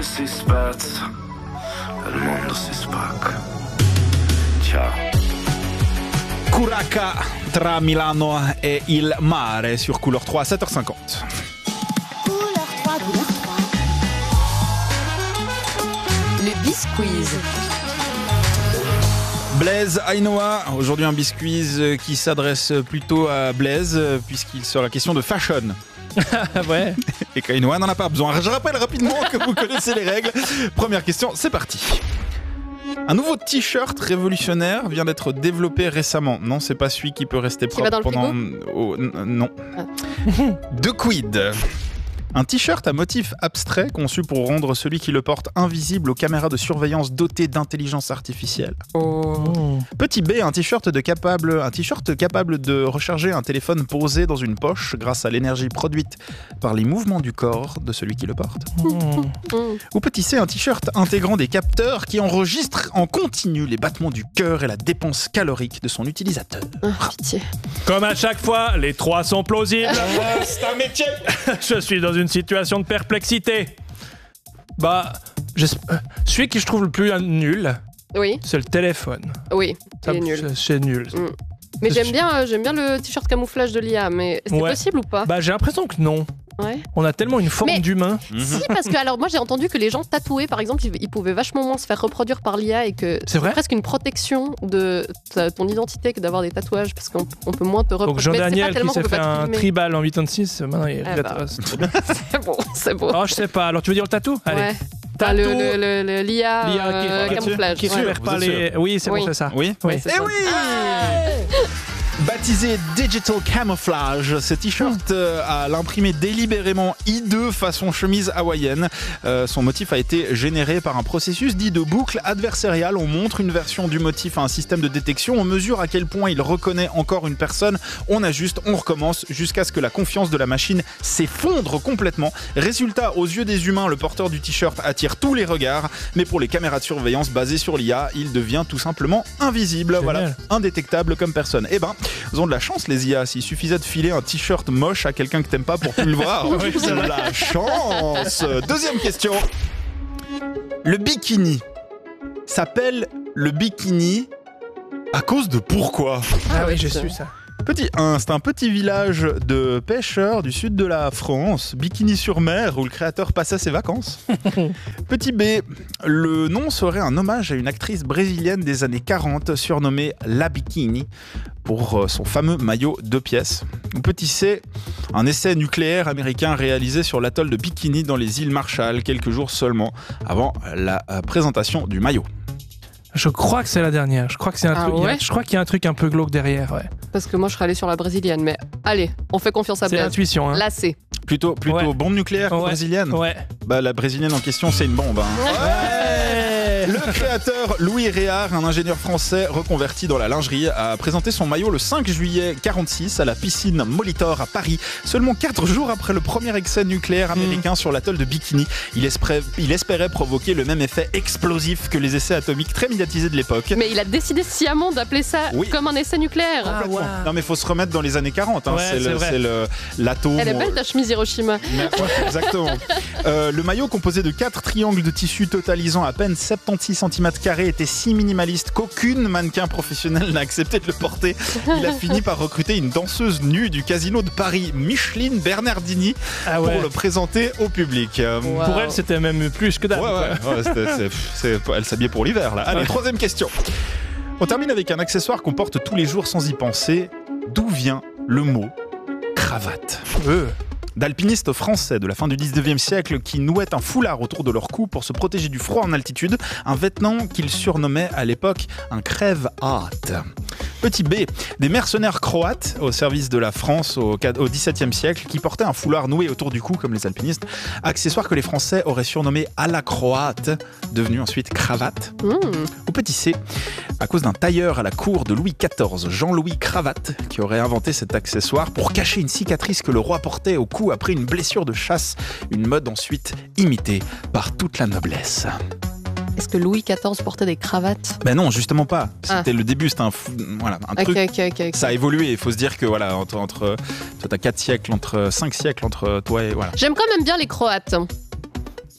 si spezza, il mondo si spacca. Ciao. Curaca tra Milano et il mare sur Couleur 3 à 7h50. Couleur 3. Le Bisquiz. Blaise Ainoa, aujourd'hui un biscuiz qui s'adresse plutôt à Blaise puisqu'il sera question de fashion. Ouais. Et qu'Ainoa n'en a pas besoin. Je rappelle rapidement que vous connaissez les règles. Première question, c'est parti. Un nouveau t-shirt révolutionnaire vient d'être développé récemment. Non, c'est pas celui qui peut rester propre va dans le pendant... non. De quid. Un t-shirt à motif abstrait conçu pour rendre celui qui le porte invisible aux caméras de surveillance dotées d'intelligence artificielle. Petit B, un t-shirt capable de recharger un téléphone posé dans une poche grâce à l'énergie produite par les mouvements du corps de celui qui le porte. Ou petit C, un t-shirt intégrant des capteurs qui enregistrent en continu les battements du cœur et la dépense calorique de son utilisateur. Pitié. Comme à chaque fois, les trois sont plausibles. C'est un métier. Je suis dans une situation de perplexité. Celui que je trouve le plus nul, Oui, c'est le téléphone. oui, Ça, il est nul. C'est nul. Mais j'aime bien le t-shirt camouflage de l'IA, mais c'est Ouais. possible ou pas? J'ai l'impression que non. Ouais. On a tellement une forme Mais- d'humain. Si, parce que alors moi j'ai entendu que les gens tatoués, par exemple, ils pouvaient vachement moins se faire reproduire par l'IA et que C'est vrai presque une protection de ton identité que d'avoir des tatouages, parce qu'on peut moins te Donc reproduire. Jean Mais c'est pas Daniel qui tellement s'est qu'on peut fait pas te un filmer. tribal en 86, maintenant il est Ah bah. c'est trop bien. C'est beau. Oh, je sais pas. Alors tu veux dire le tatou? Allez. Ouais. Tatou. L'IA camouflage. Qui ouais. récupère pas Vous êtes les. Oui, c'est Oui. bon, c'est ça. Oui. Oui. C'est Eh ça. oui Baptisé Digital Camouflage, ce t-shirt a l'imprimé délibérément hideux façon chemise hawaïenne. Son motif a été généré par un processus dit de boucle adversariale. On montre une version du motif à un système de détection, on mesure à quel point il reconnaît encore une personne, on ajuste, on recommence jusqu'à ce que la confiance de la machine s'effondre complètement. Résultat, aux yeux des humains, le porteur du t-shirt attire tous les regards, mais pour les caméras de surveillance basées sur l'IA, il devient tout simplement invisible. Génial. Voilà, indétectable comme personne. Eh ben, ils ont de la chance les IA. S'il suffisait de filer un t-shirt moche à quelqu'un que t'aimes pas pour plus le voir, c'est de la chance. Deuxième question. Le bikini s'appelle le bikini à cause de pourquoi? Ah oui, j'ai c'est- su ça. Petit 1, c'est un petit village de pêcheurs du sud de la France, Bikini-sur-Mer, où le créateur passait ses vacances. Petit B, le nom serait un hommage à une actrice brésilienne des années 40 surnommée La Bikini pour son fameux maillot 2 pièces. Ou petit C, un essai nucléaire américain réalisé sur l'atoll de Bikini dans les îles Marshall quelques jours seulement avant la présentation du maillot. Je crois que c'est la dernière. Je crois que c'est un Ah truc. ouais Je crois qu'il y a un truc un peu glauque derrière. Ouais. Parce que moi je serais allée sur la brésilienne, mais allez, on fait confiance à C'est Blaise. l'intuition. Hein. Là c'est. Plutôt Ouais. bombe nucléaire que Ouais. brésilienne. Ouais. Bah, la brésilienne en question, c'est une bombe. Le créateur Louis Réard, un ingénieur français reconverti dans la lingerie, a présenté son maillot le 5 juillet 46 à la piscine Molitor à Paris, seulement 4 jours après le premier essai nucléaire américain sur l'atoll de Bikini. Il espérait provoquer le même effet explosif que les essais atomiques très médiatisés de l'époque. Mais il a décidé sciemment d'appeler ça Oui. comme un essai nucléaire. Complètement. Non mais faut se remettre dans les années 40, hein. Ouais, c'est vrai. c'est l'atome. Elle est belle ta chemise Hiroshima. Ouais, exactement. Le maillot composé de 4 triangles de tissu totalisant à peine 76 cm² était si minimaliste qu'aucune mannequin professionnelle n'a accepté de le porter. Il a fini par recruter une danseuse nue du casino de Paris, Micheline Bernardini, Ah ouais. pour le présenter au public. Wow. Pour elle, c'était même plus que d'hab. Elle s'habillait pour l'hiver là. Allez, Ouais. troisième question. On termine avec un accessoire qu'on porte tous les jours sans y penser. D'où vient le mot cravate? D'alpinistes français de la fin du 19e siècle qui nouaient un foulard autour de leur cou pour se protéger du froid en altitude, un vêtement qu'ils surnommaient à l'époque un crève-hâte. Petit B, des mercenaires croates au service de la France au XVIIe siècle qui portaient un foulard noué autour du cou comme les alpinistes, accessoire que les Français auraient surnommé à la croate, devenu ensuite cravate. Ou petit C, à cause d'un tailleur à la cour de Louis XIV, Jean-Louis Cravate, qui aurait inventé cet accessoire pour cacher une cicatrice que le roi portait au cou après une blessure de chasse, une mode ensuite imitée par toute la noblesse. Est-ce que Louis XIV portait des cravates? Ben non, justement pas. Ah. C'était le début, c'était un truc. Ok. Ça a évolué, il faut se dire que voilà, entre toi t'as 4 siècles, entre 5 siècles entre toi et voilà. J'aime quand même bien les Croates.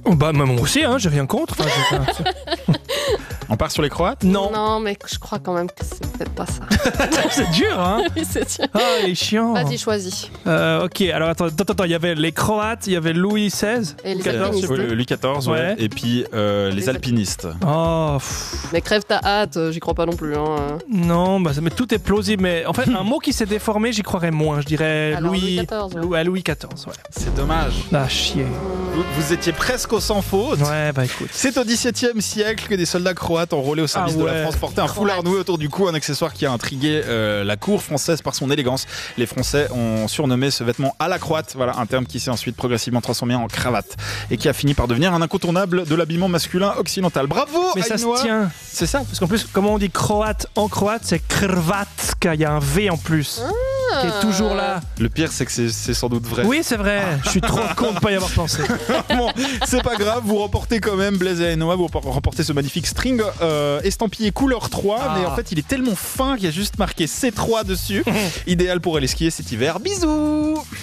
Oh, bah, moi aussi, hein, j'ai rien contre. Enfin, On part sur les Croates? non, Non, mais je crois quand même que c'est peut-être pas ça. c'est dur, hein. Oui, c'est sûr. Ah, il est chiant. Vas-y, choisis. Ok, alors attends, il y avait les Croates, il y avait Louis XVI. Et les 14, alpinistes. Louis XIV, ouais. Ouais. Et puis les alpinistes. Oh, pff, Mais crève ta hâte, j'y crois pas non plus. Hein. non, bah, mais tout est plausible. Mais en fait, un mot qui s'est déformé, j'y croirais moins. Je dirais Alors, Louis XIV, ouais. Louis XIV, ouais. C'est dommage. Ah, chier. Vous étiez presque au sans faute. Ouais, bah écoute. C'est au XVIIe siècle que des soldats croates enrôlés au service Ah de la ouais. France portaient un foulard noué autour du cou, un accessoire qui a intrigué la cour française par son élégance. Les Français ont surnommé ce vêtement à la croate, voilà un terme qui s'est ensuite progressivement transformé en cravate et qui a fini par devenir un incontournable de l'habillement masculin occidental. Bravo, Mais ça Aïnoa. se tient. C'est ça, parce qu'en plus, comment on dit croate en croate, c'est krvatska, il y a un V en plus. Qui est toujours là. Le pire, c'est que c'est sans doute vrai. Oui, c'est vrai. Je suis trop con de pas y avoir pensé. Bon, c'est pas grave, vous remportez quand même, Blaise et Aïnoa, vous remportez ce magnifique string estampillé couleur 3, mais en fait il est tellement fin qu'il y a juste marqué C3 dessus. Idéal pour aller skier cet hiver. Bisous.